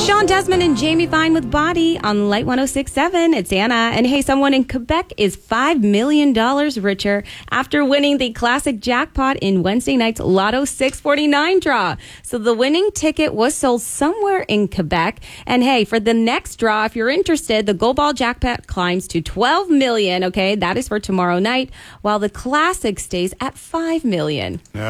Sean Desmond and Jamie Fine with Body on Light 106.7. It's Anna. And hey, someone in Quebec is $5 million richer after winning the classic jackpot in Wednesday night's Lotto 649 draw. So the winning ticket was sold somewhere in Quebec. And hey, for the next draw, if you're interested, the Gold Ball jackpot climbs to $12 million. Okay, that is for tomorrow night, while the classic stays at $5 million.